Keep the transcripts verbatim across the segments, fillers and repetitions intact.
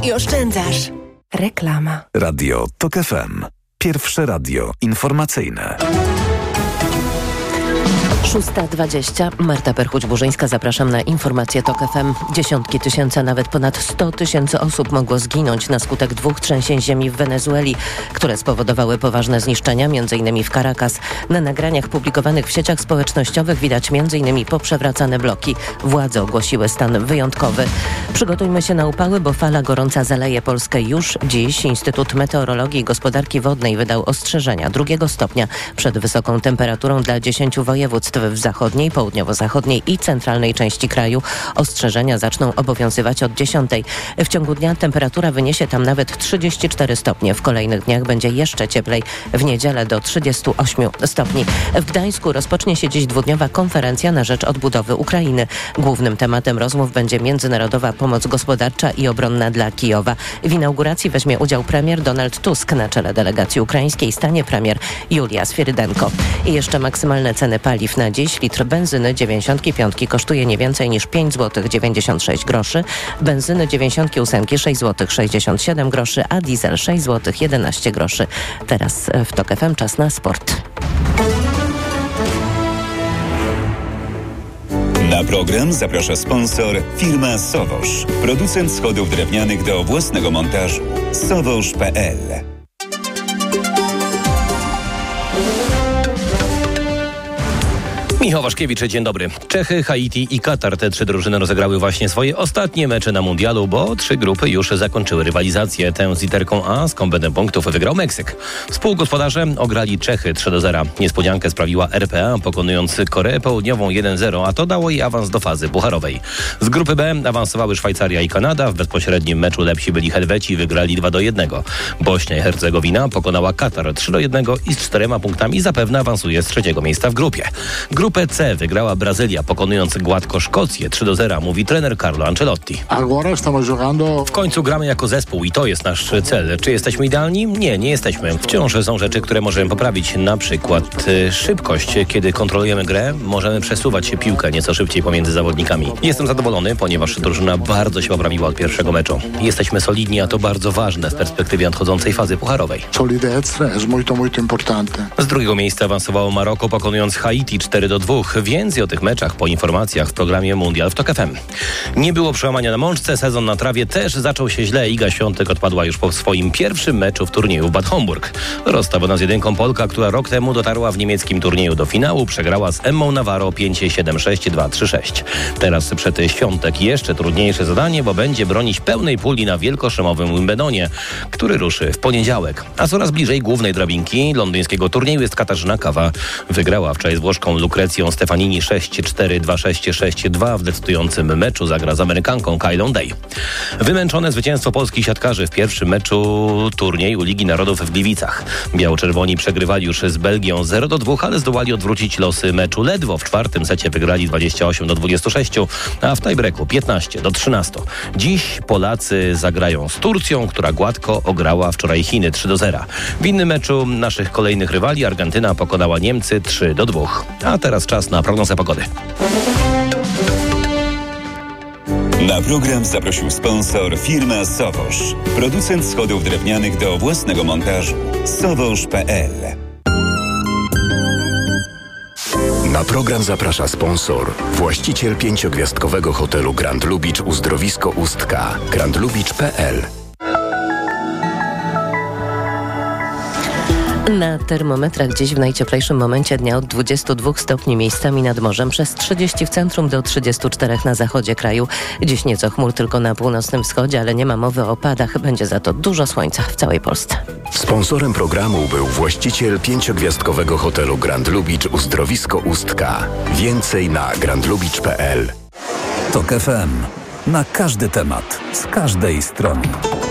i oszczędzasz. Reklama. Radio TOK F M. Pierwsze radio informacyjne. szósta dwadzieścia. Marta Perchuć-Burzyńska, zapraszam na informacje TOK F M. Dziesiątki tysięcy, a nawet ponad sto tysięcy osób mogło zginąć na skutek dwóch trzęsień ziemi w Wenezueli, które spowodowały poważne zniszczenia, m.in. w Caracas. Na nagraniach publikowanych w sieciach społecznościowych widać m.in. poprzewracane bloki. Władze ogłosiły stan wyjątkowy. Przygotujmy się na upały, bo fala gorąca zaleje Polskę już dziś. Instytut Meteorologii i Gospodarki Wodnej wydał ostrzeżenia drugiego stopnia przed wysoką temperaturą dla dziesięciu województw w zachodniej, południowo-zachodniej i centralnej części kraju. Ostrzeżenia zaczną obowiązywać od dziesiątej. W ciągu dnia temperatura wyniesie tam nawet trzydzieści cztery stopnie. W kolejnych dniach będzie jeszcze cieplej. W niedzielę do trzydziestu ośmiu stopni. W Gdańsku rozpocznie się dziś dwudniowa konferencja na rzecz odbudowy Ukrainy. Głównym tematem rozmów będzie międzynarodowa pomoc gospodarcza i obronna dla Kijowa. W inauguracji weźmie udział premier Donald Tusk. Na czele delegacji ukraińskiej stanie premier Julia Swierydenko. I jeszcze maksymalne ceny paliw na dziś. Litr benzyny dziewięćdziesiątki piątki kosztuje nie więcej niż pięć złotych dziewięćdziesiąt sześć groszy, benzyny dziewięćdziesiątki ósemki sześć złotych sześćdziesiąt siedem groszy, a diesel sześć złotych jedenaście groszy. Teraz w TOK F M czas na sport. Na program zaprasza sponsor firma Sowosz, producent schodów drewnianych do własnego montażu. sowosz kropka p l. Michał Waszkiewicz, dzień dobry. Czechy, Haiti i Katar. Te trzy drużyny rozegrały właśnie swoje ostatnie mecze na mundialu, bo trzy grupy już zakończyły rywalizację. Tę z literką A z kombetem punktów wygrał Meksyk. Współgospodarze ograli Czechy trzy do zera. Niespodziankę sprawiła R P A, pokonując Koreę Południową jeden zero, a to dało jej awans do fazy pucharowej. Z grupy B awansowały Szwajcaria i Kanada. W bezpośrednim meczu lepsi byli Helweci, wygrali dwa do jednego. Bośnia i Hercegowina pokonała Katar trzy do jednego i z czterema punktami zapewne awansuje z trzeciego miejsca w grupie. Grupę C wygrała Brazylia, pokonując gładko Szkocję trzy do zera, mówi trener Carlo Ancelotti. W końcu gramy jako zespół i to jest nasz cel. Czy jesteśmy idealni? Nie, nie jesteśmy. Wciąż są rzeczy, które możemy poprawić. Na przykład y, szybkość. Kiedy kontrolujemy grę, możemy przesuwać piłkę nieco szybciej pomiędzy zawodnikami. Jestem zadowolony, ponieważ drużyna bardzo się poprawiła od pierwszego meczu. Jesteśmy solidni, a to bardzo ważne w perspektywie nadchodzącej fazy pucharowej. Z drugiego miejsca awansowało Maroko, pokonując Haiti cztery do dwóch. Więcej o tych meczach po informacjach w programie Mundial w TOK F M. Nie było przełamania na mączce, sezon na trawie też zaczął się źle. Iga Świątek odpadła już po swoim pierwszym meczu w turnieju w Bad Homburg. Rozstawiona z jedynką Polka, która rok temu dotarła w niemieckim turnieju do finału, przegrała z Emmą Navarro pięć siedem sześć dwa trzy sześć. Teraz przed Świątek jeszcze trudniejsze zadanie, bo będzie bronić pełnej puli na wielkoszlemowym Wimbledonie, który ruszy w poniedziałek. A coraz bliżej głównej drabinki londyńskiego turnieju jest Katarzyna Kawa. Wygrała wczoraj z Włoszką Lucrecją Stefanini sześć cztery dwa sześć sześć dwa. W decydującym meczu zagra z Amerykanką Kylą Day. Wymęczone zwycięstwo polskich siatkarzy w pierwszym meczu turnieju Ligi Narodów w Gliwicach. Biało-czerwoni przegrywali już z Belgią zero do dwóch, ale zdołali odwrócić losy meczu. Ledwo w czwartym secie wygrali dwadzieścia osiem do dwudziestu sześciu, a w tiebreaku piętnaście do trzynastu. Dziś Polacy zagrają z Turcją, która gładko ograła wczoraj Chiny trzy do zera. W innym meczu naszych kolejnych rywali Argentyna pokonała Niemcy trzy do dwóch. A teraz czas na prognozę pogody. Na program zaprosił sponsor firma Sowosz, producent schodów drewnianych do własnego montażu. sowosz kropka p l. Na program zaprasza sponsor, właściciel pięciogwiazdkowego hotelu Grand Lubicz Uzdrowisko Ustka, grand lubicz kropka p l. Na termometrach dziś w najcieplejszym momencie dnia od dwudziestu dwóch stopni miejscami nad morzem, przez trzydzieści w centrum do trzydziestu czterech na zachodzie kraju. Dziś nieco chmur tylko na północnym wschodzie, ale nie ma mowy o opadach. Będzie za to dużo słońca w całej Polsce. Sponsorem programu był właściciel pięciogwiazdkowego hotelu Grand Lubicz Uzdrowisko Ustka. Więcej na grand lubicz kropka p l. TOK F M. Na każdy temat, z każdej strony.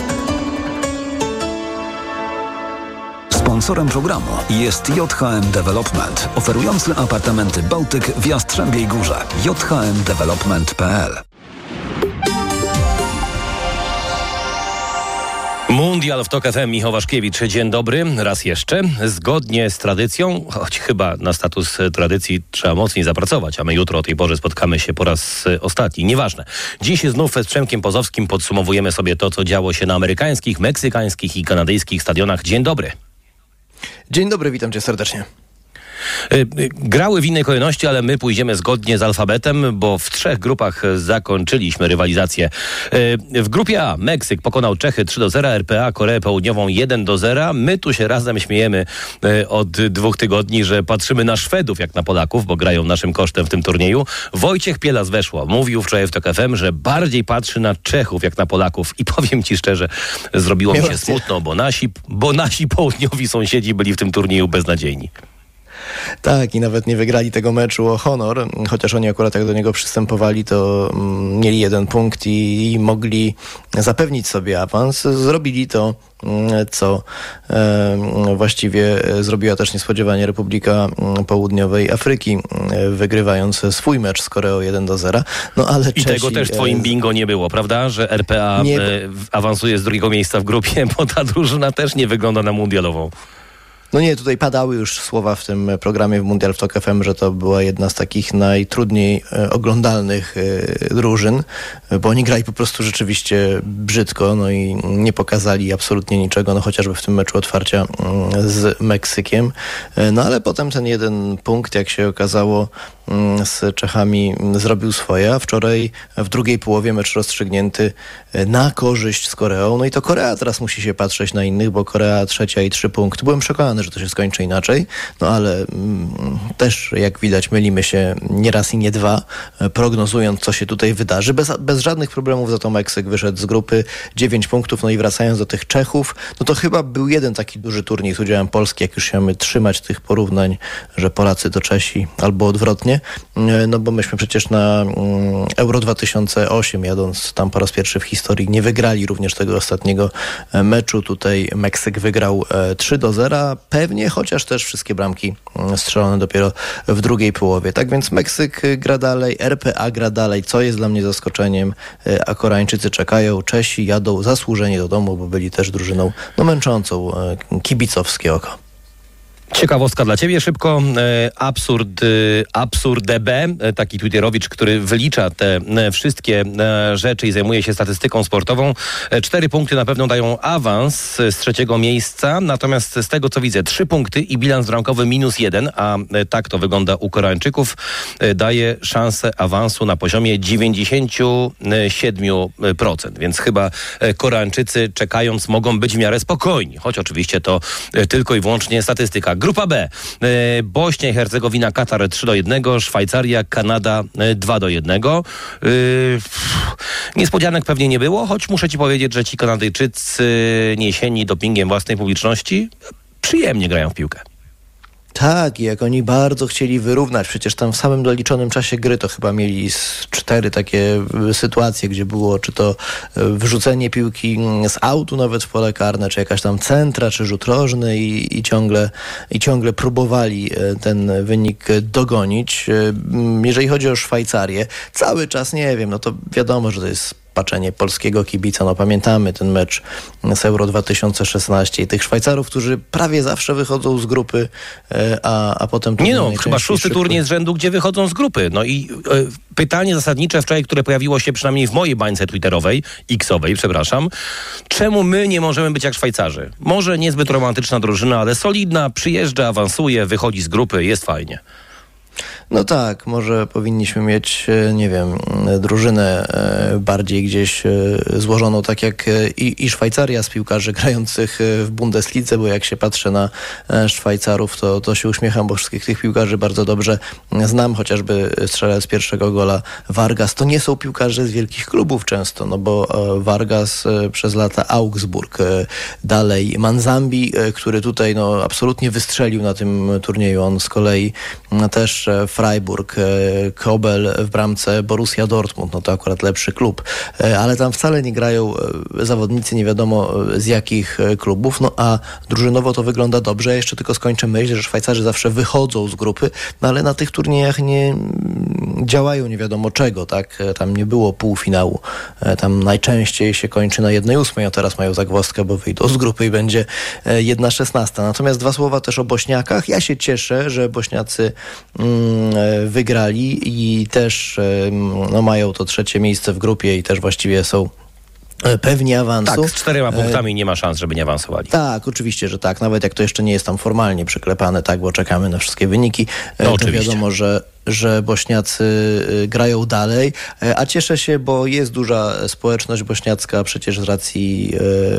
Sponsorem programu jest J H M Development, oferujący apartamenty Bałtyk w Jastrzębiej Górze. j h m development kropka p l. Mundial w TOK F M, Michał Waszkiewicz. Dzień dobry, raz jeszcze. Zgodnie z tradycją, choć chyba na status tradycji trzeba mocniej zapracować, a my jutro o tej porze spotkamy się po raz ostatni. Nieważne. Dziś znów z Przemkiem Pozowskim podsumowujemy sobie to, co działo się na amerykańskich, meksykańskich i kanadyjskich stadionach. Dzień dobry. Dzień dobry, witam cię serdecznie. Grały w innej kolejności, ale my pójdziemy zgodnie z alfabetem, bo w trzech grupach zakończyliśmy rywalizację. W grupie A Meksyk pokonał Czechy trzy do zera, R P A Koreę Południową jeden do zera. My tu się razem śmiejemy od dwóch tygodni, że patrzymy na Szwedów jak na Polaków, bo grają naszym kosztem w tym turnieju. Wojciech Pielas weszło. Mówił wczoraj w TOK F M, że bardziej patrzy na Czechów jak na Polaków. I powiem ci szczerze, zrobiło mi się smutno, bo nasi, bo nasi południowi sąsiedzi byli w tym turnieju beznadziejni. Tak, i nawet nie wygrali tego meczu o honor, chociaż oni akurat jak do niego przystępowali, to mm, mieli jeden punkt i, i mogli zapewnić sobie awans. Zrobili to, co e, właściwie zrobiła też niespodziewanie Republika Południowej Afryki, e, wygrywając swój mecz z Koreą jeden do zera. No, ale I Czesi, tego też w twoim bingo nie było, prawda? Że R P A nie... e, awansuje z drugiego miejsca w grupie, bo ta drużyna też nie wygląda na mundialową. No nie, tutaj padały już słowa w tym programie w Mundial w TOK F M, że to była jedna z takich najtrudniej e, oglądalnych e, drużyn, bo oni grali po prostu rzeczywiście brzydko, no i nie pokazali absolutnie niczego, no chociażby w tym meczu otwarcia e, z Meksykiem. E, no ale potem ten jeden punkt, jak się okazało, e, z Czechami zrobił swoje, a wczoraj w drugiej połowie mecz rozstrzygnięty e, na korzyść z Koreą. No i to Korea teraz musi się patrzeć na innych, bo Korea trzecia i trzy punkty. Byłem przekonany, że to się skończy inaczej, no ale mm, też jak widać mylimy się nie raz i nie dwa, prognozując co się tutaj wydarzy. Bez, bez żadnych problemów za to Meksyk wyszedł z grupy, dziewięć punktów, no i wracając do tych Czechów, no to chyba był jeden taki duży turniej z udziałem Polski, jak już się mamy trzymać tych porównań, że Polacy to Czesi albo odwrotnie, no bo myśmy przecież na mm, Euro dwa tysiące osiem, jadąc tam po raz pierwszy w historii, nie wygrali również tego ostatniego meczu. Tutaj Meksyk wygrał e, trzy do zera, pewnie, chociaż też wszystkie bramki strzelone dopiero w drugiej połowie. Tak więc Meksyk gra dalej, R P A gra dalej, co jest dla mnie zaskoczeniem, a Koreańczycy czekają, Czesi jadą zasłużenie do domu, bo byli też drużyną no, męczącą kibicowskie oko. Ciekawostka dla ciebie szybko. E, absurd, e, absurd D B, e, taki twitterowicz, który wylicza te e, wszystkie e, rzeczy i zajmuje się statystyką sportową. E, cztery punkty na pewno dają awans z trzeciego miejsca, natomiast z tego co widzę, trzy punkty i bilans bramkowy minus jeden, a e, tak to wygląda u Koreańczyków, e, daje szansę awansu na poziomie dziewięćdziesiąt siedem procent, więc chyba e, Koreańczycy czekając mogą być w miarę spokojni, choć oczywiście to e, tylko i wyłącznie statystyka. Grupa B. E, Bośnia i Hercegowina, Katar trzy do jednego, Szwajcaria, Kanada e, dwa do jednego. E, niespodzianek pewnie nie było, choć muszę ci powiedzieć, że ci Kanadyjczycy niesieni dopingiem własnej publiczności przyjemnie grają w piłkę. Tak, i jak oni bardzo chcieli wyrównać, przecież tam w samym doliczonym czasie gry to chyba mieli z cztery takie sytuacje, gdzie było czy to wrzucenie piłki z autu nawet w pole karne, czy jakaś tam centra, czy rzut rożny i, i, ciągle, i ciągle próbowali ten wynik dogonić. Jeżeli chodzi o Szwajcarię, cały czas nie wiem, no to wiadomo, że to jest patrzenie polskiego kibica. No pamiętamy ten mecz z Euro dwa tysiące szesnaście i tych Szwajcarów, którzy prawie zawsze wychodzą z grupy, a, a potem... Nie no, chyba szósty szybko. turniej z rzędu, gdzie wychodzą z grupy. No i e, pytanie zasadnicze wczoraj, które pojawiło się przynajmniej w mojej bańce twitterowej, X-owej, przepraszam. Czemu my nie możemy być jak Szwajcarzy? Może niezbyt romantyczna drużyna, ale solidna, przyjeżdża, awansuje, wychodzi z grupy, jest fajnie. No tak, może powinniśmy mieć, nie wiem, drużynę bardziej gdzieś złożoną, tak jak i, i Szwajcaria z piłkarzy grających w Bundeslidze, bo jak się patrzę na Szwajcarów, to, to się uśmiecham, bo wszystkich tych piłkarzy bardzo dobrze znam, chociażby strzelec pierwszego gola Vargas. To nie są piłkarze z wielkich klubów często, no bo Vargas przez lata Augsburg, dalej Manzambi, który tutaj no absolutnie wystrzelił na tym turnieju. On z kolei też też Freiburg, Kobel w bramce, Borussia Dortmund, no to akurat lepszy klub, ale tam wcale nie grają zawodnicy nie wiadomo z jakich klubów, no a drużynowo to wygląda dobrze. Ja jeszcze tylko skończę myśl, że Szwajcarzy zawsze wychodzą z grupy, no ale na tych turniejach nie działają nie wiadomo czego, tak? Tam nie było półfinału. Tam najczęściej się kończy na jednej ósmej, a teraz mają zagwozdkę, bo wyjdą z grupy i będzie jedna szesnasta. Natomiast dwa słowa też o Bośniakach. Ja się cieszę, że Bośniacy mm, wygrali i też no, mają to trzecie miejsce w grupie i też właściwie są pewni awansu. Tak, z czterema punktami nie ma szans, żeby nie awansowali. Tak, oczywiście, że tak. Nawet jak to jeszcze nie jest tam formalnie przyklepane, tak, bo czekamy na wszystkie wyniki, no, to oczywiście. wiadomo, że że Bośniacy grają dalej, a cieszę się, bo jest duża społeczność bośniacka przecież z racji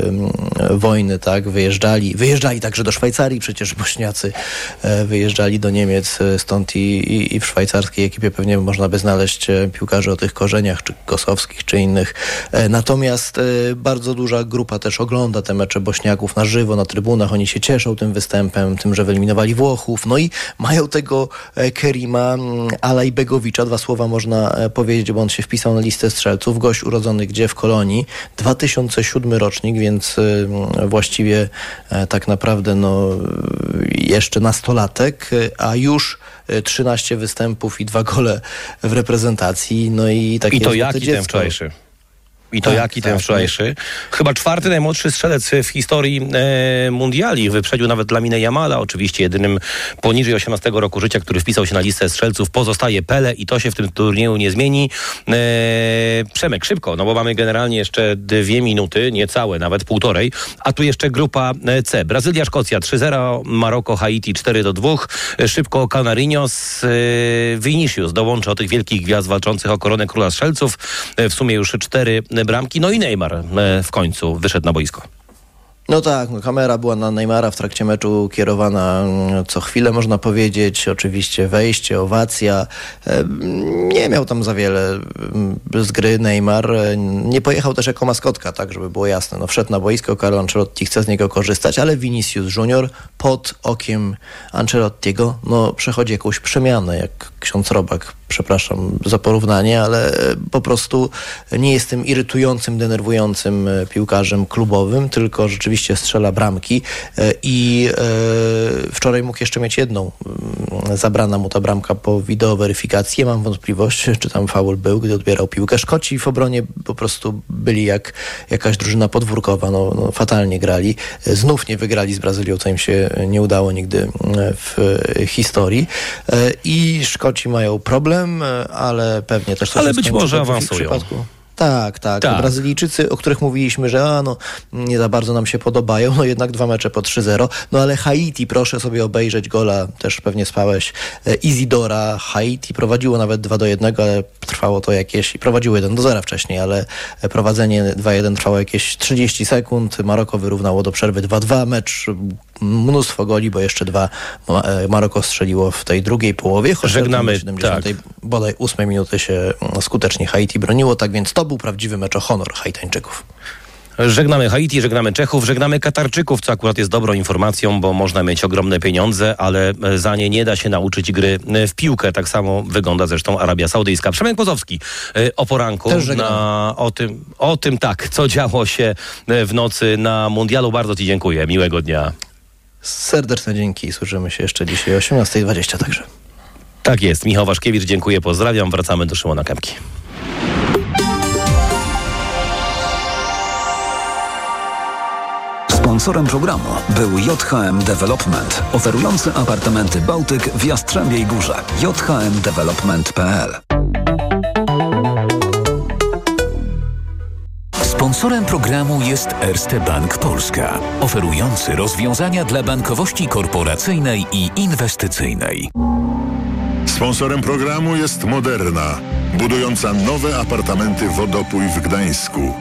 e, wojny, tak, wyjeżdżali, wyjeżdżali także do Szwajcarii, przecież Bośniacy e, wyjeżdżali do Niemiec, stąd i, i, i w szwajcarskiej ekipie pewnie można by znaleźć piłkarzy o tych korzeniach, czy kosowskich, czy innych. E, natomiast e, bardzo duża grupa też ogląda te mecze Bośniaków na żywo, na trybunach, oni się cieszą tym występem, tym, że wyeliminowali Włochów, no i mają tego e, Kerima Alajbegowicza, dwa słowa można powiedzieć, bo on się wpisał na listę strzelców. Gość urodzony gdzie? W Kolonii. dwa tysiące siódmy rocznik, więc właściwie tak naprawdę no, jeszcze nastolatek, a już trzynaście występów i dwa gole w reprezentacji. No i takie I to jaki dziecko. ten wczorajszy? I to tak, jaki ten tak, wczorajszy? Chyba czwarty najmłodszy strzelec w historii e, mundiali. Wyprzedził nawet Laminę Jamala, oczywiście jedynym poniżej osiemnastego roku życia, który wpisał się na listę strzelców. Pozostaje Pele i to się w tym turnieju nie zmieni. E, Przemek, szybko, no bo mamy generalnie jeszcze dwie minuty, niecałe, nawet półtorej. A tu jeszcze grupa C. Brazylia, Szkocja trzy zero, Maroko, Haiti cztery do dwóch. Szybko Canarinos, e, Vinicius dołączy o tych wielkich gwiazd walczących o koronę króla strzelców. E, w sumie już cztery bramki, no i Neymar w końcu wyszedł na boisko. No tak, no kamera była na Neymara w trakcie meczu kierowana co chwilę, można powiedzieć. Oczywiście wejście, owacja. Nie miał tam za wiele z gry Neymar. Nie pojechał też jako maskotka, tak, żeby było jasne. No wszedł na boisko, Carlo Ancelotti chce z niego korzystać, ale Vinicius Junior pod okiem Ancelottiego no przechodzi jakąś przemianę, jak ksiądz Robak. Przepraszam za porównanie, ale po prostu nie jest tym irytującym, denerwującym piłkarzem klubowym, tylko rzeczywiście strzela bramki i wczoraj mógł jeszcze mieć jedną. Zabrana mu ta bramka po wideoweryfikacji. Mam wątpliwość, czy tam faul był, gdy odbierał piłkę. Szkoci w obronie po prostu byli jak jakaś drużyna podwórkowa. No, no, fatalnie grali. Znów nie wygrali z Brazylią, co im się nie udało nigdy w historii. I Szkoci mają problem, ale pewnie też... Ale być może awansują. Tak, tak, tak. Brazylijczycy, o których mówiliśmy, że a, no, nie za bardzo nam się podobają, no jednak dwa mecze po trzy zero. No ale Haiti, proszę sobie obejrzeć gola, też pewnie spałeś, Izidora. Haiti prowadziło nawet dwa do jednego, ale trwało to jakieś, prowadziło jeden do zera wcześniej, ale prowadzenie dwa jeden trwało jakieś trzydzieści sekund. Maroko wyrównało do przerwy dwa dwa. Mecz mnóstwo goli, bo jeszcze dwa Maroko strzeliło w tej drugiej połowie. Żegnamy, w siedemdziesiątej tak. bodaj ósmej minuty się skutecznie Haiti broniło, tak więc to był prawdziwy mecz o honor Haitańczyków. Żegnamy Haiti, żegnamy Czechów, żegnamy Katarczyków, co akurat jest dobrą informacją, bo można mieć ogromne pieniądze, ale za nie nie da się nauczyć gry w piłkę. Tak samo wygląda zresztą Arabia Saudyjska. Przemek Pozowski o poranku na, o, tym, o tym tak, co działo się w nocy na mundialu. Bardzo Ci dziękuję. Miłego dnia. Serdeczne dzięki. Słyszymy się jeszcze dzisiaj o osiemnastej dwadzieścia także. Tak jest. Michał Waszkiewicz, dziękuję, pozdrawiam. Wracamy do Szymona Kępki. Sponsorem programu był J H M Development, oferujący apartamenty Bałtyk w Jastrzębiej Górze. j h m development kropka p l. Sponsorem programu jest Erste Bank Polska, oferujący rozwiązania dla bankowości korporacyjnej i inwestycyjnej. Sponsorem programu jest Moderna, budująca nowe apartamenty Wodopój w Gdańsku.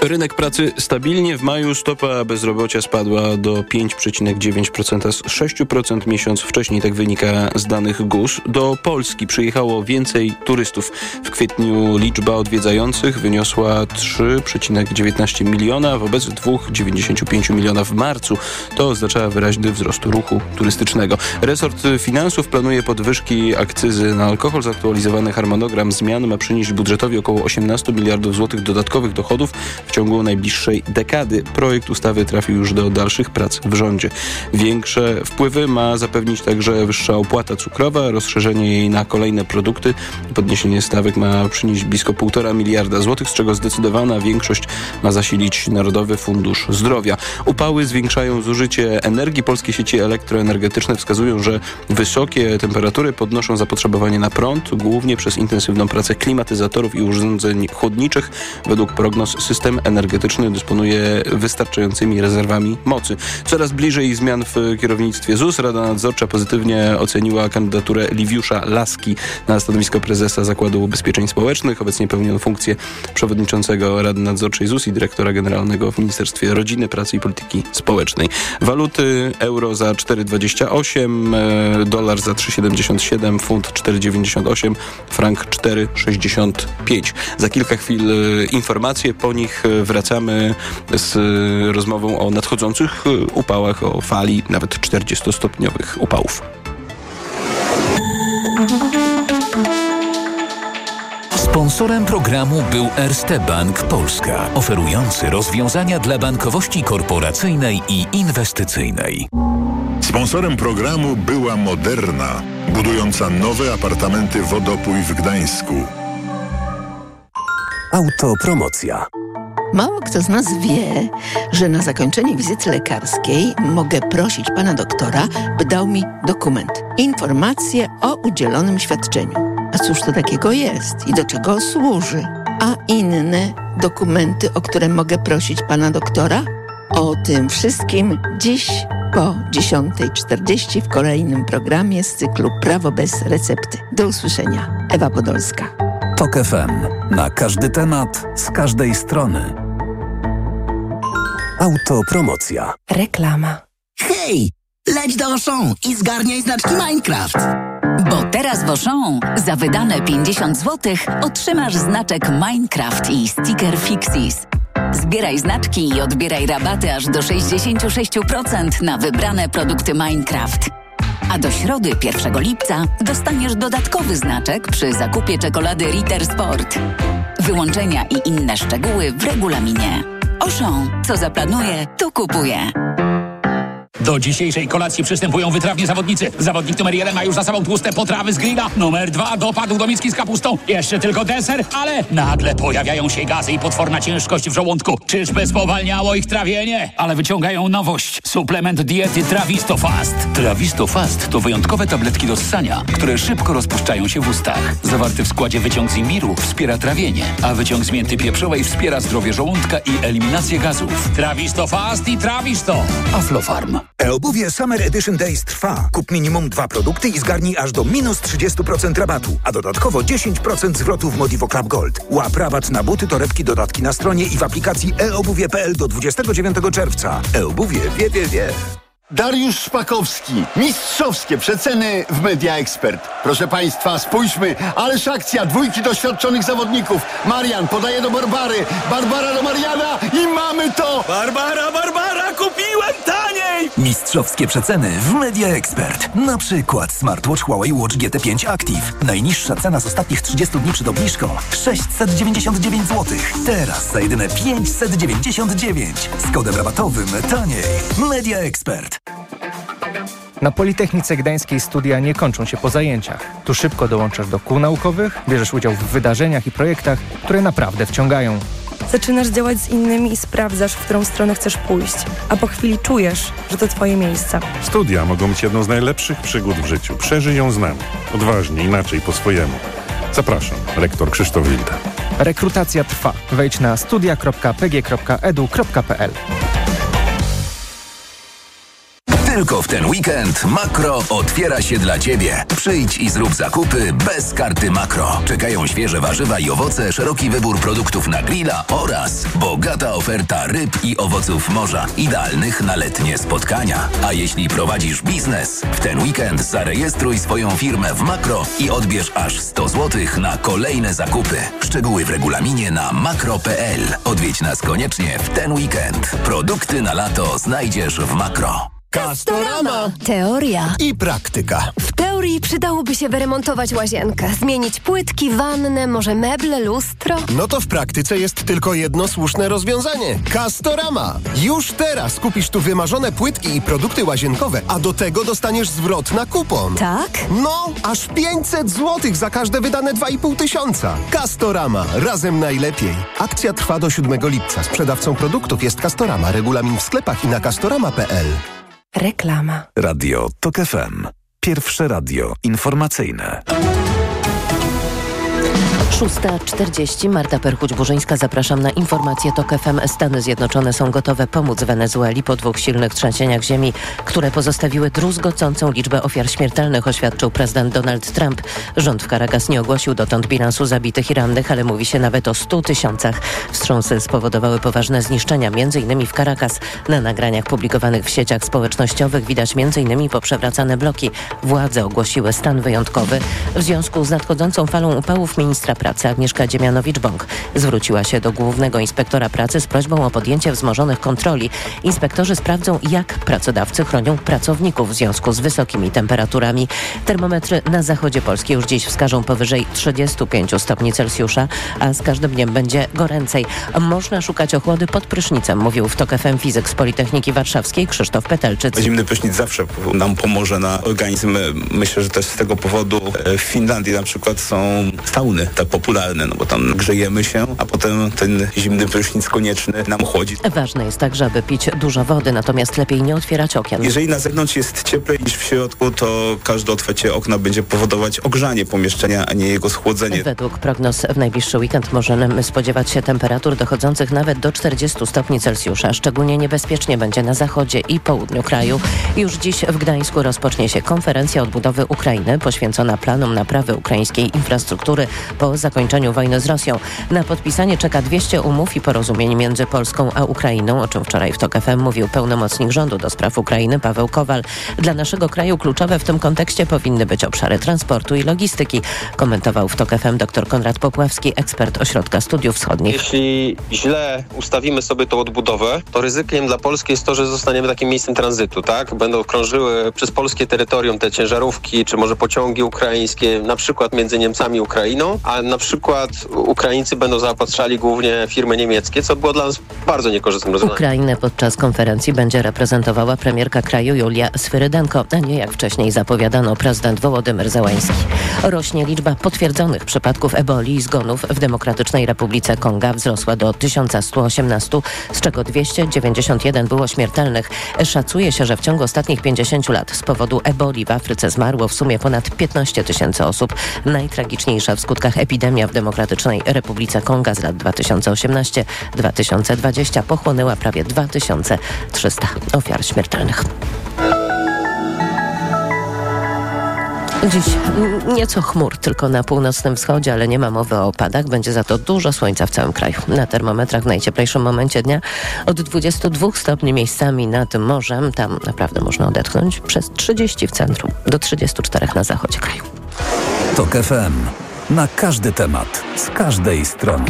Rynek pracy stabilnie. W maju stopa bezrobocia spadła do pięć przecinek dziewięć procent z sześć procent miesiąc wcześniej, tak wynika z danych G U S. Do Polski przyjechało więcej turystów. W kwietniu liczba odwiedzających wyniosła trzy przecinek dziewiętnaście miliona wobec dwa przecinek dziewięćdziesiąt pięć miliona w marcu. To oznacza wyraźny wzrost ruchu turystycznego. Resort Finansów planuje podwyżki akcyzy na alkohol. Zaktualizowany harmonogram zmian ma przynieść budżetowi około osiemnaście miliardów złotych dodatkowych dochodów w ciągu najbliższej dekady. Projekt ustawy trafił już do dalszych prac w rządzie. Większe wpływy ma zapewnić także wyższa opłata cukrowa, rozszerzenie jej na kolejne produkty. Podniesienie stawek ma przynieść blisko półtora miliarda złotych, z czego zdecydowana większość ma zasilić Narodowy Fundusz Zdrowia. Upały zwiększają zużycie energii. Polskie sieci elektroenergetyczne wskazują, że wysokie temperatury podnoszą zapotrzebowanie na prąd, głównie przez intensywną pracę klimatyzatorów i urządzeń chłodniczych. Według prognoz system energetyczny dysponuje wystarczającymi rezerwami mocy. Coraz bliżej zmian w kierownictwie Z U S. Rada Nadzorcza pozytywnie oceniła kandydaturę Liwiusza Laski na stanowisko prezesa Zakładu Ubezpieczeń Społecznych. Obecnie pełni on funkcję przewodniczącego Rady Nadzorczej Z U S i dyrektora generalnego w Ministerstwie Rodziny, Pracy i Polityki Społecznej. Waluty: euro za cztery przecinek dwadzieścia osiem, dolar za trzy przecinek siedemdziesiąt siedem, funt cztery przecinek dziewięćdziesiąt osiem, frank cztery przecinek sześćdziesiąt pięć. Za kilka chwil informacje, po nich wracamy z rozmową o nadchodzących upałach, o fali nawet czterdziestostopniowych upałów. Sponsorem programu był Erste Bank Polska, oferujący rozwiązania dla bankowości korporacyjnej i inwestycyjnej. Sponsorem programu była Moderna, budująca nowe apartamenty Wodopój w Gdańsku. Autopromocja. Mało kto z nas wie, że na zakończenie wizyty lekarskiej mogę prosić pana doktora, by dał mi dokument, informację o udzielonym świadczeniu. A cóż to takiego jest i do czego służy? A inne dokumenty, o które mogę prosić pana doktora? O tym wszystkim dziś po dziesiąta czterdzieści w kolejnym programie z cyklu Prawo bez recepty. Do usłyszenia. Ewa Podolska. Tok F M. Na każdy temat, z każdej strony. Autopromocja. Reklama. Hej! Leć do Auchan i zgarniaj znaczki Minecraft. Bo teraz w Auchan za wydane pięćdziesiąt złotych otrzymasz znaczek Minecraft i sticker Fixis. Zbieraj znaczki i odbieraj rabaty aż do sześćdziesiąt sześć procent na wybrane produkty Minecraft. A do środy pierwszego lipca dostaniesz dodatkowy znaczek przy zakupie czekolady Ritter Sport. Wyłączenia i inne szczegóły w regulaminie. Auchan, co zaplanuje, to kupuje. Do dzisiejszej kolacji przystępują wytrawni zawodnicy. Zawodnik numer jeden ma już za sobą tłuste potrawy z grilla. Numer dwa dopadł do miski z kapustą. Jeszcze tylko deser, ale nagle pojawiają się gazy i potworna ciężkość w żołądku. Czyżby spowalniało ich trawienie? Ale wyciągają nowość. Suplement diety Trawisto Fast. Trawisto Fast to wyjątkowe tabletki do ssania, które szybko rozpuszczają się w ustach. Zawarty w składzie wyciąg z imbiru wspiera trawienie, a wyciąg z mięty pieprzowej wspiera zdrowie żołądka i eliminację gazów. Trawisto Fast i Trawisto. Aflofarm. E-obuwie Summer Edition Days trwa. Kup minimum dwa produkty i zgarnij aż do minus trzydzieści procent rabatu, a dodatkowo dziesięć procent zwrotu w Modivo Club Gold. Łap rabat na buty, torebki, dodatki na stronie i w aplikacji e obuwie kropka p l do dwudziestego dziewiątego czerwca. E-obuwie wie, wie, wie. Dariusz Szpakowski. Mistrzowskie przeceny w Media Expert. Proszę Państwa, spójrzmy. Ależ akcja. Dwójki doświadczonych zawodników. Marian podaje do Barbary. Barbara do Mariana i mamy to! Barbara, Barbara, kupiłem taniej! Mistrzowskie przeceny w Media Expert. Na przykład smartwatch Huawei Watch G T pięć Active. Najniższa cena z ostatnich trzydziestu dni przed obniżką sześćset dziewięćdziesiąt dziewięć złotych. Teraz za jedyne pięćset dziewięćdziesiąt dziewięć. Z kodem rabatowym taniej. Media Expert. Na Politechnice Gdańskiej studia nie kończą się po zajęciach. Tu szybko dołączasz do kół naukowych, bierzesz udział w wydarzeniach i projektach, które naprawdę wciągają. Zaczynasz działać z innymi i sprawdzasz, w którą stronę chcesz pójść, a po chwili czujesz, że to twoje miejsce. Studia mogą być jedną z najlepszych przygód w życiu. Przeżyj ją z nami. Odważnie, inaczej, po swojemu. Zapraszam, rektor Krzysztof Wilda. Rekrutacja trwa. Wejdź na studia kropka p g kropka e d u kropka p l. Tylko w ten weekend Makro otwiera się dla Ciebie. Przyjdź i zrób zakupy bez karty Makro. Czekają świeże warzywa i owoce, szeroki wybór produktów na grilla oraz bogata oferta ryb i owoców morza, idealnych na letnie spotkania. A jeśli prowadzisz biznes, w ten weekend zarejestruj swoją firmę w Makro i odbierz aż sto złotych na kolejne zakupy. Szczegóły w regulaminie na makro kropka p l. Odwiedź nas koniecznie w ten weekend. Produkty na lato znajdziesz w Makro. Castorama. Teoria i praktyka. W teorii przydałoby się wyremontować łazienkę, zmienić płytki, wannę, może meble, lustro. No to w praktyce jest tylko jedno słuszne rozwiązanie. Castorama. Już teraz kupisz tu wymarzone płytki i produkty łazienkowe, a do tego dostaniesz zwrot na kupon. Tak? No, aż pięćset złotych za każde wydane dwa i pół tysiąca. Castorama. Razem najlepiej. Akcja trwa do siódmego lipca. Sprzedawcą produktów jest Castorama. Regulamin w sklepach i na castorama kropka p l. Reklama. Radio TOK F M. Pierwsze radio informacyjne. szósta czterdzieści. Marta Perchuć-Burzyńska. Zapraszam na informację TOK F M. Stany Zjednoczone są gotowe pomóc Wenezueli po dwóch silnych trzęsieniach ziemi, które pozostawiły druzgocącą liczbę ofiar śmiertelnych, oświadczył prezydent Donald Trump. Rząd w Caracas nie ogłosił dotąd bilansu zabitych i rannych, ale mówi się nawet o stu tysiącach. Wstrząsy spowodowały poważne zniszczenia, między innymi w Caracas. Na nagraniach publikowanych w sieciach społecznościowych widać między innymi poprzewracane bloki. Władze ogłosiły stan wyjątkowy. W związku z nadchodzącą falą upałów ministra pracy Agnieszka Dziemianowicz-Bąk zwróciła się do głównego inspektora pracy z prośbą o podjęcie wzmożonych kontroli. Inspektorzy sprawdzą, jak pracodawcy chronią pracowników w związku z wysokimi temperaturami. Termometry na zachodzie Polski już dziś wskażą powyżej trzydziestu pięciu stopni Celsjusza, a z każdym dniem będzie goręcej. Można szukać ochłody pod prysznicem, mówił w TOK F M fizyk z Politechniki Warszawskiej Krzysztof Petelczyc. Zimny prysznic zawsze nam pomoże na organizm. Myślę, że też z tego powodu w Finlandii na przykład są sauny tak popularne, no bo tam grzejemy się, a potem ten zimny prysznic konieczny nam chłodzi. Ważne jest także, aby pić dużo wody, natomiast lepiej nie otwierać okien. Jeżeli na zewnątrz jest cieplej niż w środku, to każde otwarcie okna będzie powodować ogrzanie pomieszczenia, a nie jego schłodzenie. Według prognoz w najbliższy weekend możemy spodziewać się temperatur dochodzących nawet do czterdziestu stopni Celsjusza. Szczególnie niebezpiecznie będzie na zachodzie i południu kraju. Już dziś w Gdańsku rozpocznie się konferencja odbudowy Ukrainy poświęcona planom naprawy ukraińskiej infrastruktury po zakończeniu wojny z Rosją. Na podpisanie czeka dwieście umów i porozumień między Polską a Ukrainą, o czym wczoraj w TOK F M mówił pełnomocnik rządu do spraw Ukrainy Paweł Kowal. Dla naszego kraju kluczowe w tym kontekście powinny być obszary transportu i logistyki, komentował w TOK F M dr Konrad Popławski, ekspert Ośrodka Studiów Wschodnich. Jeśli źle ustawimy sobie tą odbudowę, to ryzykiem dla Polski jest to, że zostaniemy takim miejscem tranzytu, tak? Będą krążyły przez polskie terytorium te ciężarówki, czy może pociągi ukraińskie, na przykład między Niemcami i Ukrainą, a na przykład Ukraińcy będą zaopatrzali głównie firmy niemieckie, co było dla nas bardzo niekorzystnym rozwiązaniem. Ukrainę podczas konferencji będzie reprezentowała premierka kraju Julia Swyrydenko, a nie jak wcześniej zapowiadano prezydent Wołodymyr Zełański. Rośnie liczba potwierdzonych przypadków eboli i zgonów w Demokratycznej Republice Konga wzrosła do tysiąc sto osiemnaście, z czego dwieście dziewięćdziesiąt jeden było śmiertelnych. Szacuje się, że w ciągu ostatnich pięćdziesięciu lat z powodu eboli w Afryce zmarło w sumie ponad piętnaście tysięcy osób. Najtragiczniejsza w skutkach epidemia w Demokratycznej Republice Konga z lat dwa tysiące osiemnasty do dwa tysiące dwudziestego pochłonęła prawie dwa tysiące trzysta ofiar śmiertelnych. Dziś nieco chmur tylko na północnym wschodzie, ale nie ma mowy o opadach. Będzie za to dużo słońca w całym kraju. Na termometrach w najcieplejszym momencie dnia od dwudziestu dwóch stopni miejscami nad morzem. Tam naprawdę można odetchnąć. Przez trzydzieści w centrum do trzydziestu czterech na zachodzie kraju. TOK F M. Na każdy temat, z każdej strony.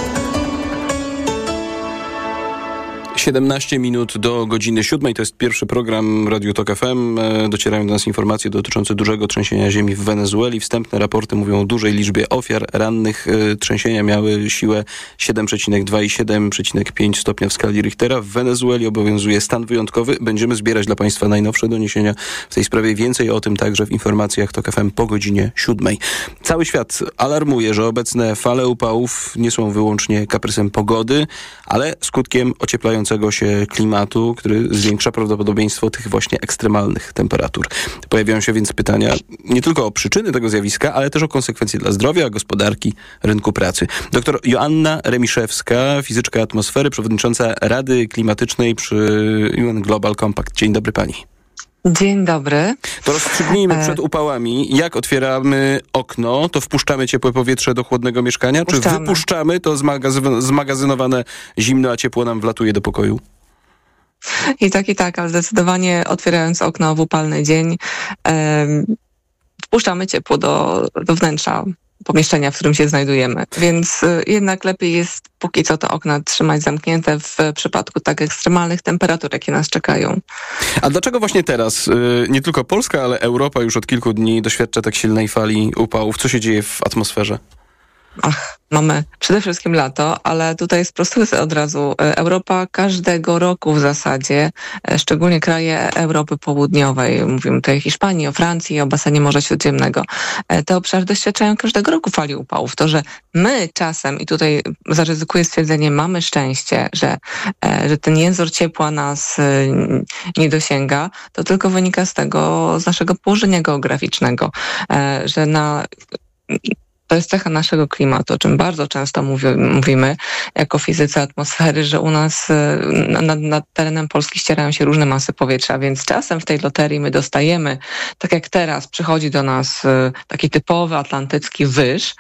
siedemnaście minut do godziny siódmej. To jest pierwszy program Radio TOK F M. Docierają do nas informacje dotyczące dużego trzęsienia ziemi w Wenezueli. Wstępne raporty mówią o dużej liczbie ofiar rannych. Trzęsienia miały siłę siedem przecinek dwa i siedem przecinek pięć stopnia w skali Richtera. W Wenezueli obowiązuje stan wyjątkowy. Będziemy zbierać dla Państwa najnowsze doniesienia w tej sprawie. Więcej o tym także w informacjach TOK F M po godzinie siódmej. Cały świat alarmuje, że obecne fale upałów nie są wyłącznie kaprysem pogody, ale skutkiem ocieplającego się klimatu, który zwiększa prawdopodobieństwo tych właśnie ekstremalnych temperatur. Pojawiają się więc pytania nie tylko o przyczyny tego zjawiska, ale też o konsekwencje dla zdrowia, gospodarki, rynku pracy. Doktor Joanna Remiszewska, fizyczka atmosfery, przewodnicząca Rady Klimatycznej przy U N Global Compact. Dzień dobry pani. Dzień dobry. To rozstrzygnijmy przed upałami. Jak otwieramy okno, to wpuszczamy ciepłe powietrze do chłodnego mieszkania? Wpuszczamy. Czy wypuszczamy to zmagaz- zmagazynowane zimno, a ciepło nam wlatuje do pokoju? I tak, i tak, ale zdecydowanie otwierając okno w upalny dzień, e, wpuszczamy ciepło do, do wnętrza pomieszczenia, w którym się znajdujemy. Więc y, jednak lepiej jest póki co te okna trzymać zamknięte w przypadku tak ekstremalnych temperatur, jakie nas czekają. A dlaczego właśnie teraz y, nie tylko Polska, ale Europa już od kilku dni doświadcza tak silnej fali upałów? Co się dzieje w atmosferze? Ach, mamy przede wszystkim lato, ale tutaj sprostuję sobie od razu. Europa każdego roku w zasadzie, szczególnie kraje Europy Południowej, mówimy tutaj o Hiszpanii, o Francji, o basenie Morza Śródziemnego, te obszary doświadczają każdego roku fali upałów. To, że my czasem, i tutaj zaryzykuję stwierdzenie, mamy szczęście, że, że ten język ciepła nas nie dosięga, to tylko wynika z tego, z naszego położenia geograficzna, że na... To jest cecha naszego klimatu, o czym bardzo często mówi, mówimy jako fizycy atmosfery, że u nas nad, nad terenem Polski ścierają się różne masy powietrza, więc czasem w tej loterii my dostajemy, tak jak teraz, przychodzi do nas taki typowy atlantycki wyż,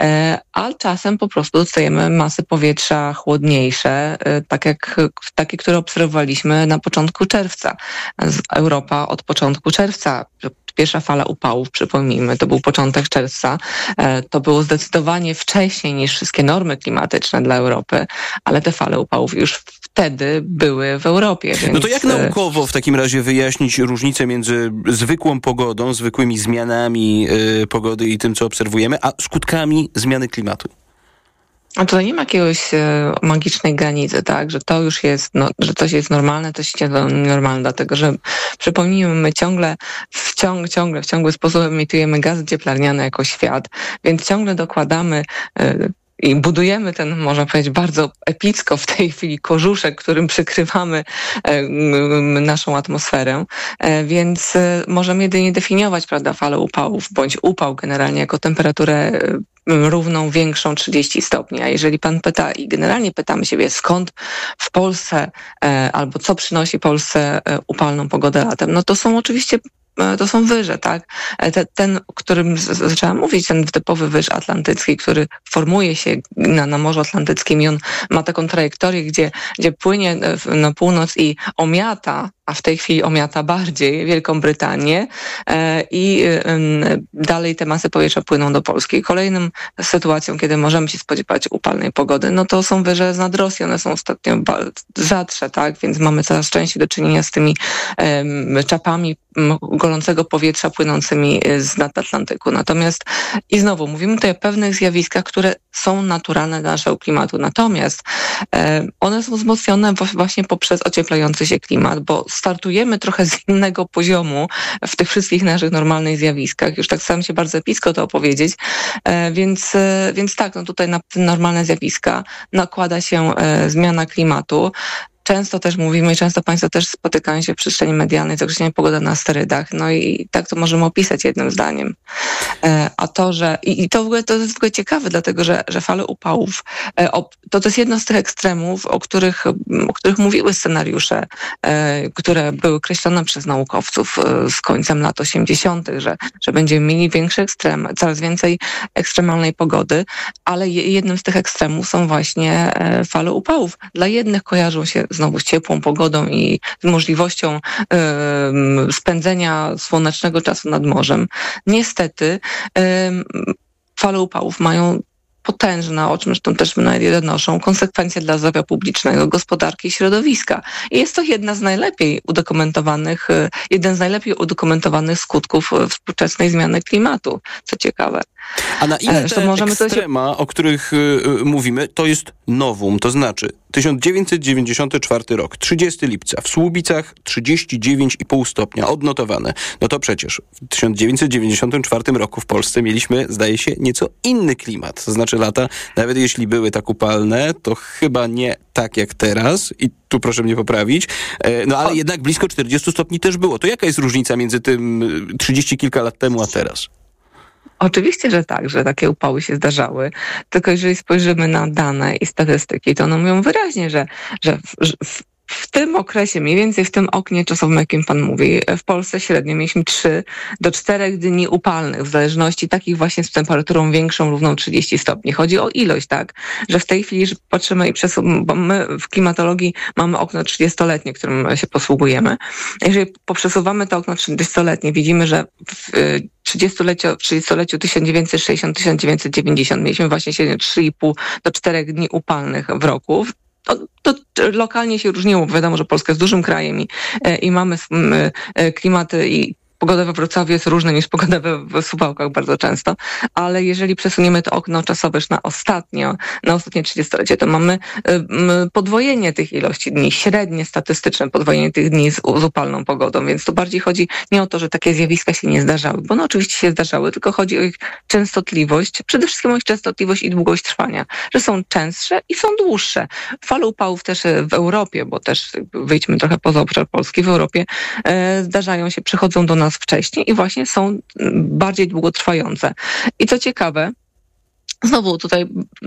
a czasem po prostu dostajemy masy powietrza chłodniejsze, tak jak takie, które obserwowaliśmy na początku czerwca. Europa od początku czerwca, pierwsza fala upałów, przypomnijmy, to był początek czerwca, to było zdecydowanie wcześniej niż wszystkie normy klimatyczne dla Europy, ale te fale upałów już wtedy były w Europie. Więc... No to jak naukowo w takim razie wyjaśnić różnicę między zwykłą pogodą, zwykłymi zmianami yy, pogody i tym, co obserwujemy, a skutkami zmiany klimatu? A tutaj nie ma jakiegoś e, magicznej granicy, tak, że to już jest, no, że coś jest normalne, to jest nienormalne, dlatego że przypomnijmy, my ciągle w, ciąg, ciągle w ciągły sposób emitujemy gazy cieplarniane jako świat, więc ciągle dokładamy e, i budujemy ten, można powiedzieć, bardzo epicko w tej chwili kożuszek, którym przykrywamy e, naszą atmosferę, e, więc e, możemy jedynie definiować, prawda, falę upałów, bądź upał generalnie jako temperaturę e, równą, większą trzydzieści stopni. A jeżeli pan pyta i generalnie pytamy siebie, skąd w Polsce e, albo co przynosi Polsce e, upalną pogodę latem, no to są oczywiście to są wyże, tak? Ten, ten o którym z, zaczęłam mówić, ten typowy wyż atlantycki, który formuje się na, na Morzu Atlantyckim i on ma taką trajektorię, gdzie, gdzie płynie na północ i omiata, a w tej chwili omiata bardziej Wielką Brytanię e, i e, dalej te masy powietrza płyną do Polski. Kolejną sytuacją, kiedy możemy się spodziewać upalnej pogody, no to są wyże z nad Rosji, one są ostatnio rzadsze, tak? Więc mamy coraz częściej do czynienia z tymi e, czapami gorącego powietrza płynącymi z nad Atlantyku. Natomiast i znowu mówimy tutaj o pewnych zjawiskach, które są naturalne dla naszego klimatu. Natomiast e, one są wzmocnione właśnie poprzez ocieplający się klimat, bo startujemy trochę z innego poziomu w tych wszystkich naszych normalnych zjawiskach. Już tak staram się bardzo epicko to opowiedzieć. E, więc, e, więc tak, no tutaj na te normalne zjawiska nakłada się e, zmiana klimatu. Często też mówimy, często Państwo też spotykają się w przestrzeni medialnej z określeniem pogoda na sterydach. No i tak to możemy opisać jednym zdaniem. E, a to, że... I, i to, w ogóle, to jest w ogóle ciekawe, dlatego że, że fale upałów, e, o, to, to jest jedno z tych ekstremów, o których, o których mówiły scenariusze, e, które były kreślone przez naukowców e, z końcem lat osiemdziesiątych, że, że będziemy mieli większy ekstrem, coraz więcej ekstremalnej pogody, ale jednym z tych ekstremów są właśnie e, fale upałów. Dla jednych kojarzą się znowu z ciepłą pogodą i z możliwością y, spędzenia słonecznego czasu nad morzem. Niestety y, fale upałów mają potężne, o czym zresztą też media donoszą, konsekwencje dla zdrowia publicznego, gospodarki i środowiska. I jest to jedna z najlepiej udokumentowanych, jeden z najlepiej udokumentowanych skutków współczesnej zmiany klimatu, co ciekawe. A na ile te możemy ekstrema, coś... o których y, mówimy, to jest nowum, to znaczy tysiąc dziewięćset dziewięćdziesiąty czwarty rok, trzydziestego lipca, w Słubicach trzydzieści dziewięć i pół stopnia, odnotowane. No to przecież w tysiąc dziewięćset dziewięćdziesiątym czwartym roku w Polsce mieliśmy, zdaje się, nieco inny klimat. To znaczy lata, nawet jeśli były tak upalne, to chyba nie tak jak teraz i tu proszę mnie poprawić, no ale jednak blisko czterdziestu stopni też było. To jaka jest różnica między tym trzydzieści kilka lat temu a teraz? Oczywiście, że tak, że takie upały się zdarzały, tylko jeżeli spojrzymy na dane i statystyki, to one mówią wyraźnie, że, że w, w, w tym okresie, mniej więcej w tym oknie czasowym, o jakim pan mówi, w Polsce średnio mieliśmy trzy do czterech dni upalnych, w zależności takich właśnie z temperaturą większą, równą trzydzieści stopni. Chodzi o ilość, tak, że w tej chwili że patrzymy i przesuwamy, bo my w klimatologii mamy okno trzydziestoletnie, którym się posługujemy. Jeżeli poprzesuwamy to okno trzydziestoletnie, widzimy, że w trzydziestoleciu, w trzydziestoleciu tysiąc dziewięćset sześćdziesiąt do tysiąc dziewięćset dziewięćdziesiąt mieliśmy właśnie średnio trzy i pół do czterech dni upalnych w roku. To, to lokalnie się różniło, bo wiadomo, że Polska jest dużym krajem i, i mamy klimaty i pogoda we Wrocławiu jest różna niż pogoda we, w Suwałkach bardzo często, ale jeżeli przesuniemy to okno czasowe już na ostatnio, na ostatnie trzydziestolecie, to mamy y, podwojenie tych ilości dni, średnie statystyczne podwojenie tych dni z, z upalną pogodą, więc tu bardziej chodzi nie o to, że takie zjawiska się nie zdarzały, bo one oczywiście się zdarzały, tylko chodzi o ich częstotliwość, przede wszystkim o ich częstotliwość i długość trwania, że są częstsze i są dłuższe. Fale upałów też w Europie, bo też wyjdźmy trochę poza obszar Polski, w Europie y, zdarzają się, przychodzą do nas wcześniej i właśnie są bardziej długotrwające. I co ciekawe, znowu tutaj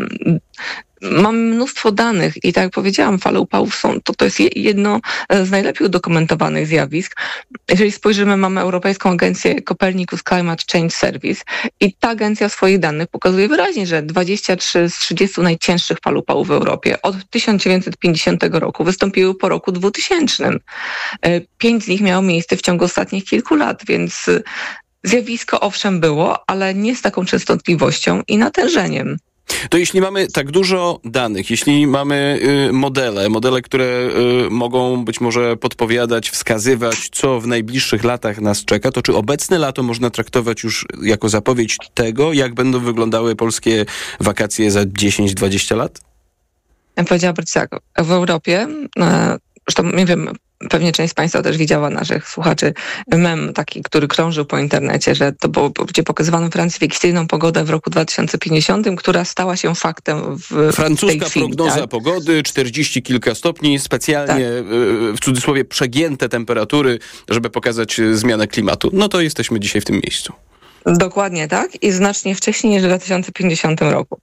mamy mnóstwo danych i tak jak powiedziałam, fale upałów są, to, to jest jedno z najlepiej udokumentowanych zjawisk. Jeżeli spojrzymy, mamy Europejską Agencję Copernicus Climate Change Service i ta agencja w swoich danych pokazuje wyraźnie, że dwadzieścia trzy z trzydziestu najcięższych fal upałów w Europie od tysiąc dziewięćset pięćdziesiątego roku wystąpiły po roku dwutysięcznym. Pięć z nich miało miejsce w ciągu ostatnich kilku lat, więc zjawisko owszem było, ale nie z taką częstotliwością i natężeniem. To jeśli mamy tak dużo danych, jeśli mamy y, modele, modele, które y, mogą być może podpowiadać, wskazywać, co w najbliższych latach nas czeka, to czy obecne lato można traktować już jako zapowiedź tego, jak będą wyglądały polskie wakacje za dziesięć dwadzieścia lat? Ja powiedziałabym tak, w Europie, e, zresztą nie wiem, pewnie część z Państwa też widziała, naszych słuchaczy, mem taki, który krążył po internecie, że to było, gdzie pokazywano Francję fikcyjną pogodę w roku dwa tysiące pięćdziesiątym, która stała się faktem w Francuska tej chwili, prognoza tak? pogody, czterdzieści kilka stopni, specjalnie tak. w cudzysłowie przegięte temperatury, żeby pokazać zmianę klimatu. No to jesteśmy dzisiaj w tym miejscu. Dokładnie tak i znacznie wcześniej niż w dwa tysiące pięćdziesiątym roku.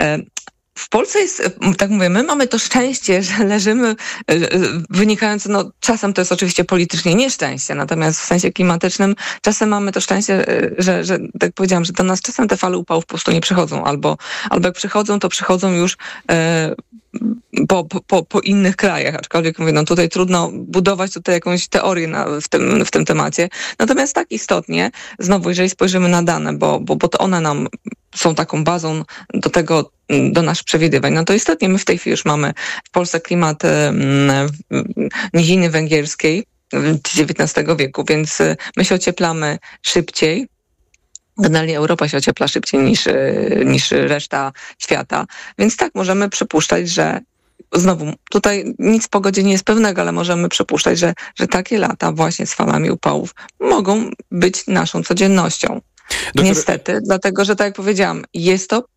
W Polsce jest, tak mówię, my mamy to szczęście, że leżymy wynikające, no czasem to jest oczywiście politycznie nieszczęście, natomiast w sensie klimatycznym czasem mamy to szczęście, że, że tak powiedziałam, że do nas czasem te fale upałów po prostu nie przychodzą, albo, albo jak przychodzą, to przychodzą już e, po, po, po innych krajach, aczkolwiek mówię, no tutaj trudno budować tutaj jakąś teorię na, w, tym, w tym temacie. Natomiast tak istotnie, znowu, jeżeli spojrzymy na dane, bo, bo, bo to one nam są taką bazą do tego, do naszych przewidywań, no to istotnie my w tej chwili już mamy w Polsce klimat mm, niziny węgierskiej dziewiętnastego wieku, więc my się ocieplamy szybciej. Generalnie Europa się ociepla szybciej niż, niż reszta świata, więc tak, możemy przypuszczać, że znowu, tutaj nic w pogodzie nie jest pewnego, ale możemy przypuszczać, że, że takie lata właśnie z falami upałów mogą być naszą codziennością. Doktor... Niestety, dlatego, że tak jak powiedziałam, jest to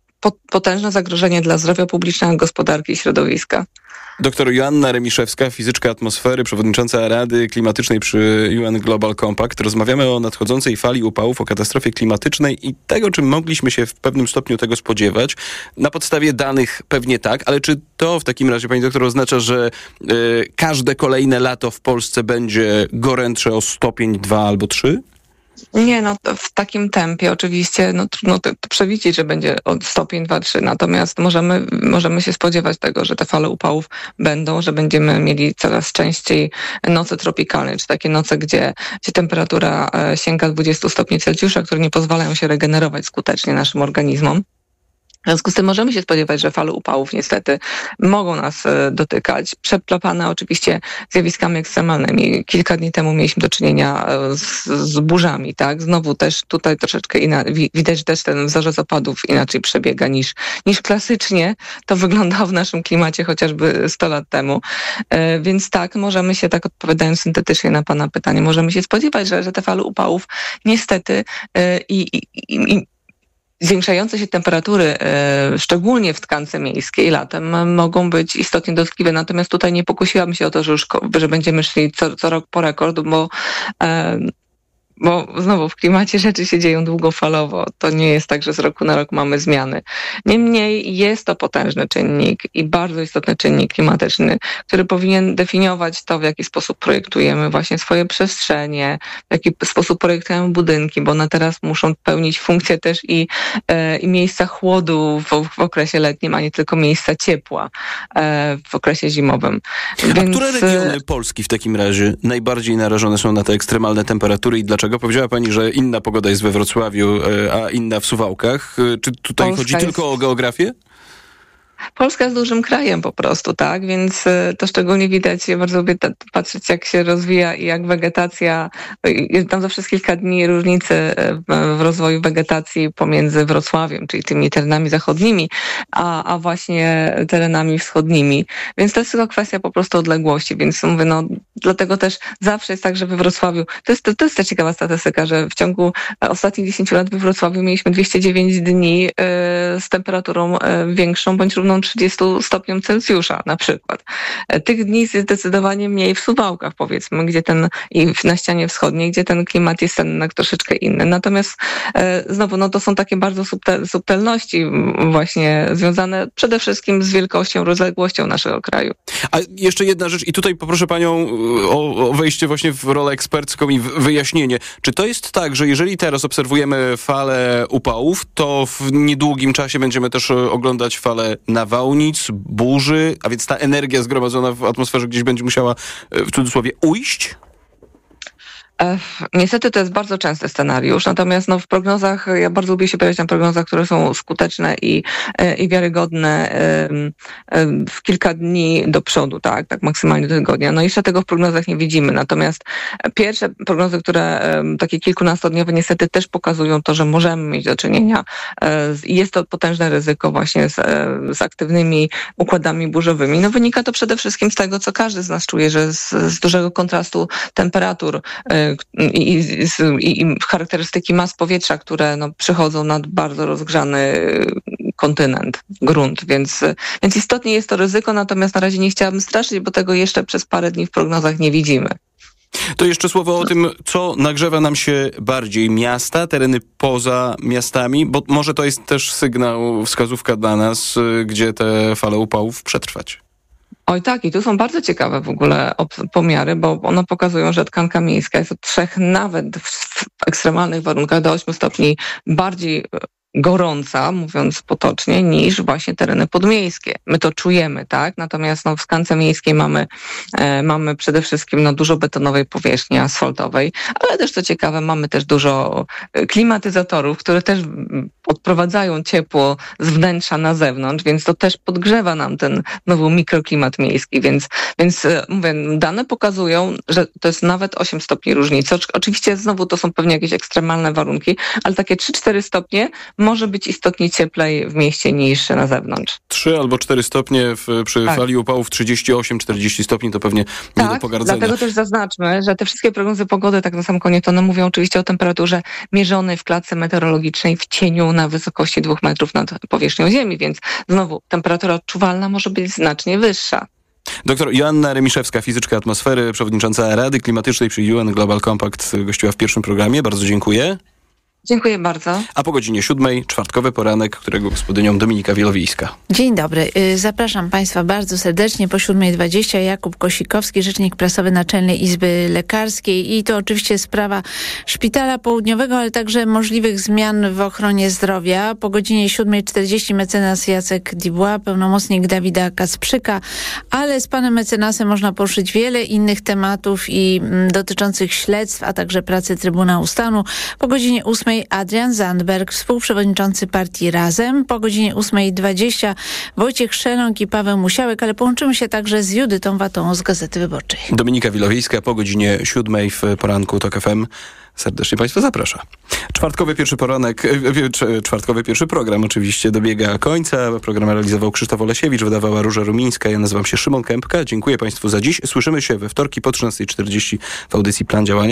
potężne zagrożenie dla zdrowia publicznego, gospodarki i środowiska. Doktor Joanna Remiszewska, fizyczka atmosfery, przewodnicząca Rady Klimatycznej przy U N Global Compact. Rozmawiamy o nadchodzącej fali upałów, o katastrofie klimatycznej i tego, czym mogliśmy się w pewnym stopniu tego spodziewać. Na podstawie danych pewnie tak, ale czy to w takim razie, pani doktor, oznacza, że y, każde kolejne lato w Polsce będzie gorętsze o stopień, dwa albo trzy? Nie, no w takim tempie oczywiście no, trudno to, to przewidzieć, że będzie od stopień dwa trzy, natomiast możemy, możemy się spodziewać tego, że te fale upałów będą, że będziemy mieli coraz częściej noce tropikalne, czy takie noce, gdzie, gdzie temperatura sięga dwadzieścia stopni Celsjusza, które nie pozwalają się regenerować skutecznie naszym organizmom. W związku z tym możemy się spodziewać, że fale upałów niestety mogą nas dotykać. Przeplatane oczywiście zjawiskami ekstremalnymi. Kilka dni temu mieliśmy do czynienia z, z burzami, tak? Znowu też tutaj troszeczkę ina- widać, że też ten wzorzec opadów inaczej przebiega niż, niż klasycznie to wyglądało w naszym klimacie chociażby sto lat temu. E, więc tak, możemy się, tak odpowiadając syntetycznie na pana pytanie, możemy się spodziewać, że, że te fale upałów niestety e, i, i, i zwiększające się temperatury, e, szczególnie w tkance miejskiej latem, mogą być istotnie dotkliwe. Natomiast tutaj nie pokusiłam się o to, że już że będziemy szli co, co rok po rekord, bo e, bo znowu w klimacie rzeczy się dzieją długofalowo. To nie jest tak, że z roku na rok mamy zmiany. Niemniej jest to potężny czynnik i bardzo istotny czynnik klimatyczny, który powinien definiować to, w jaki sposób projektujemy właśnie swoje przestrzenie, w jaki sposób projektujemy budynki, bo one teraz muszą pełnić funkcję też i, e, i miejsca chłodu w, w okresie letnim, a nie tylko miejsca ciepła e, w okresie zimowym. Więc... A które regiony Polski w takim razie najbardziej narażone są na te ekstremalne temperatury i dlaczego? Powiedziała pani, że inna pogoda jest we Wrocławiu, a inna w Suwałkach. Czy tutaj Polska chodzi jest... tylko o geografię? Polska jest dużym krajem po prostu, tak? Więc to szczególnie widać, ja bardzo lubię patrzeć, jak się rozwija i jak wegetacja, jest tam zawsze kilka dni różnicy w rozwoju wegetacji pomiędzy Wrocławiem, czyli tymi terenami zachodnimi, a, a właśnie terenami wschodnimi. Więc to jest tylko kwestia po prostu odległości, więc mówię, no dlatego też zawsze jest tak, że we Wrocławiu, to jest, to, to jest ta ciekawa statystyka, że w ciągu ostatnich dziesięciu lat we Wrocławiu mieliśmy dwieście dziewięć dni y, z temperaturą y, większą, bądź równą trzydziestu stopniom Celsjusza na przykład. Tych dni jest zdecydowanie mniej w Suwałkach, powiedzmy, gdzie ten, i na ścianie wschodniej, gdzie ten klimat jest jednak troszeczkę inny. Natomiast e, znowu, no to są takie bardzo subtel, subtelności właśnie związane przede wszystkim z wielkością, rozległością naszego kraju. A jeszcze jedna rzecz i tutaj poproszę panią o, o wejście właśnie w rolę ekspercką i wyjaśnienie. Czy to jest tak, że jeżeli teraz obserwujemy falę upałów, to w niedługim czasie będziemy też oglądać falę nawałnic, burzy, a więc ta energia zgromadzona w atmosferze gdzieś będzie musiała, w cudzysłowie, ujść? Niestety to jest bardzo częsty scenariusz, natomiast no, w prognozach, ja bardzo lubię się opierać na prognozach, które są skuteczne i, i wiarygodne w kilka dni do przodu, tak, tak maksymalnie do tygodnia. No jeszcze tego w prognozach nie widzimy, natomiast pierwsze prognozy, które takie kilkunastodniowe niestety też pokazują to, że możemy mieć do czynienia i jest to potężne ryzyko właśnie z, z aktywnymi układami burzowymi. No wynika to przede wszystkim z tego, co każdy z nas czuje, że z, z dużego kontrastu temperatur I, i, i charakterystyki mas powietrza, które no, przychodzą nad bardzo rozgrzany kontynent, grunt, więc, więc istotnie jest to ryzyko, natomiast na razie nie chciałabym straszyć, bo tego jeszcze przez parę dni w prognozach nie widzimy. To jeszcze słowo o tym, co nagrzewa nam się bardziej. Miasta, tereny poza miastami, bo może to jest też sygnał, wskazówka dla nas, gdzie te fale upałów przetrwać. Oj tak, i tu są bardzo ciekawe w ogóle pomiary, bo one pokazują, że tkanka miejska jest od trzech, nawet w ekstremalnych warunkach do ośmiu stopni bardziej gorąca, mówiąc potocznie, niż właśnie tereny podmiejskie. My to czujemy, tak? Natomiast no, w tkance miejskiej mamy, e, mamy przede wszystkim no, dużo betonowej powierzchni asfaltowej, ale też co ciekawe, mamy też dużo klimatyzatorów, które też odprowadzają ciepło z wnętrza na zewnątrz, więc to też podgrzewa nam ten nowy mikroklimat miejski, więc, więc mówię, dane pokazują, że to jest nawet osiem stopni różnicy. Oczywiście znowu to są pewnie jakieś ekstremalne warunki, ale takie trzy cztery stopnie może być istotnie cieplej w mieście niż na zewnątrz. trzy albo cztery stopnie w, przy tak. fali upałów trzydzieści osiem czterdzieści stopni to pewnie nie tak, do pogardzenia. Dlatego też zaznaczmy, że te wszystkie prognozy pogody, tak na sam koniec, one mówią oczywiście o temperaturze mierzonej w klatce meteorologicznej w cieniu na wysokości dwóch metrów nad powierzchnią Ziemi, więc znowu temperatura odczuwalna może być znacznie wyższa. Doktor Joanna Remiszewska, fizyczka atmosfery, przewodnicząca Rady Klimatycznej przy U N Global Compact, gościła w pierwszym programie. Bardzo dziękuję. Dziękuję bardzo. A po godzinie siódmej, czwartkowy poranek, którego gospodynią Dominika Wielowiejska. Dzień dobry. Zapraszam Państwa bardzo serdecznie po siódmej dwadzieścia. Jakub Kosikowski, rzecznik prasowy Naczelnej Izby Lekarskiej. I to oczywiście sprawa Szpitala Południowego, ale także możliwych zmian w ochronie zdrowia. Po godzinie siódmej czterdzieści mecenas Jacek Dubois, pełnomocnik Dawida Kasprzyka. Ale z panem mecenasem można poruszyć wiele innych tematów i m, dotyczących śledztw, a także pracy Trybunału Stanu. Po godzinie ósmej Adrian Zandberg, współprzewodniczący partii Razem. Po godzinie ósmej dwadzieścia Wojciech Szeląg i Paweł Musiałek, ale połączymy się także z Judytą Watą z Gazety Wyborczej. Dominika Wilowiejska po godzinie siódmej w poranku TOK F M. Serdecznie Państwa zaprasza. Czwartkowy pierwszy poranek, czwartkowy pierwszy program oczywiście dobiega końca. Program realizował Krzysztof Olesiewicz, wydawała Róża Rumińska. Ja nazywam się Szymon Kępka. Dziękuję Państwu za dziś. Słyszymy się we wtorki po trzynastej czterdzieści w audycji Plan Działania.